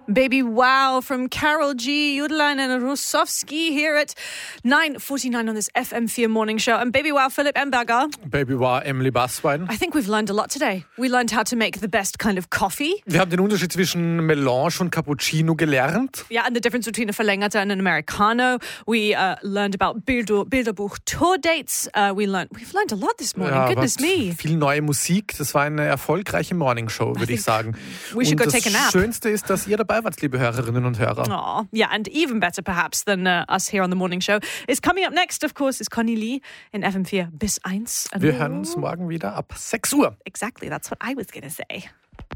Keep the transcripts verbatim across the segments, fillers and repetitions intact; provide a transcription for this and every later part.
Baby Wow from Carol G, Judlein and Russowski here at nine forty-nine on this F M four morning show. And Baby Wow, Philip Emberger. Baby Wow, Emily Basswein. I think we've learned a lot today. We learned how to make the best kind of coffee. Wir haben den Unterschied zwischen Melange und Cappuccino gelernt. Yeah, and the difference between a Verlängerter and an Americano. We uh, learned about Bilder, Bilderbuch tour dates. Uh, we learned, we've learned a lot this morning. Ja, Goodness me. Viel neue Musik. Das war eine erfolgreiche Morningshow, würde ich sagen. We should und go take a nap. Das Schönste ist, dass ihr dabei wart, liebe Hörerinnen und Hörer. Oh, yeah, and even better perhaps than uh, us here on the morning show is coming up next, of course, is Conny Lee in F M four bis eins. Wir hören uns morgen wieder ab sechs Uhr. Exactly, that's what I was going to say.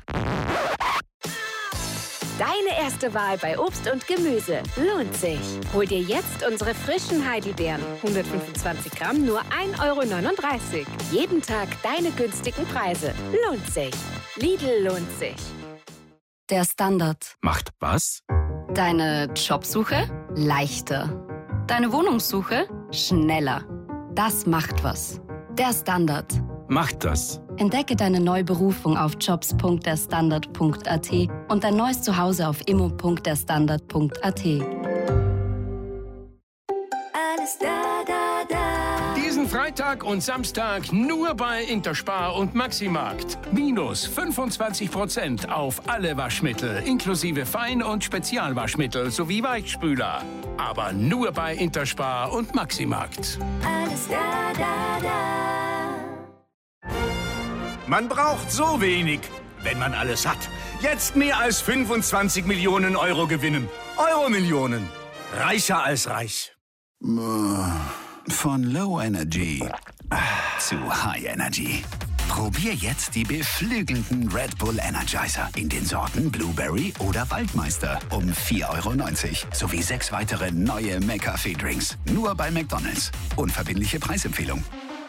Deine erste Wahl bei Obst und Gemüse lohnt sich. Hol dir jetzt unsere frischen Heidelbeeren. hundertfünfundzwanzig Gramm, nur ein Euro neununddreißig. Jeden Tag deine günstigen Preise. Lohnt sich. Lidl lohnt sich. Der Standard. Macht was? Deine Jobsuche leichter. Deine Wohnungssuche schneller. Das macht was. Der Standard. Macht das. Entdecke deine neue Berufung auf jobs punkt der standard punkt a t und dein neues Zuhause auf immo punkt der standard punkt a t. Alles da, da, da. Diesen Freitag und Samstag nur bei Interspar und Maximarkt. Minus fünfundzwanzig Prozent auf alle Waschmittel, inklusive Fein- und Spezialwaschmittel sowie Weichspüler. Aber nur bei Interspar und Maximarkt. Alles da, da, da. Man braucht so wenig, wenn man alles hat. Jetzt mehr als fünfundzwanzig Millionen Euro gewinnen. Euro-Millionen. Reicher als reich. Von Low Energy zu High Energy. Probier jetzt die beflügelnden Red Bull Energizer in den Sorten Blueberry oder Waldmeister um vier Euro neunzig sowie sechs weitere neue McCafé-Drinks. Nur bei McDonald's. Unverbindliche Preisempfehlung.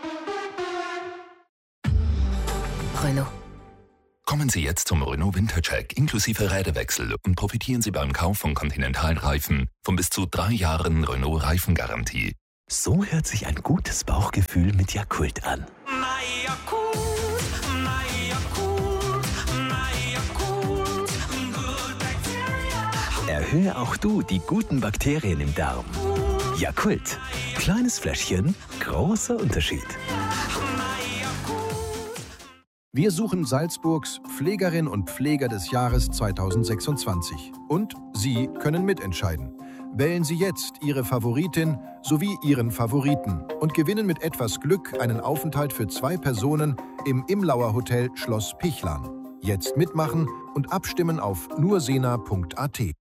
Renault. Kommen Sie jetzt zum Renault Wintercheck inklusive Räderwechsel und profitieren Sie beim Kauf von Continental-Reifen von bis zu drei Jahren Renault-Reifengarantie. So hört sich ein gutes Bauchgefühl mit Yakult an. Erhöhe auch du die guten Bakterien im Darm. Yakult. Kleines Fläschchen, großer Unterschied. Wir suchen Salzburgs Pflegerin und Pfleger des Jahres zweitausendsechsundzwanzig. Und Sie können mitentscheiden. Wählen Sie jetzt Ihre Favoritin sowie Ihren Favoriten und gewinnen mit etwas Glück einen Aufenthalt für zwei Personen im Imlauer Hotel Schloss Pichlan. Jetzt mitmachen und abstimmen auf nursena punkt a t.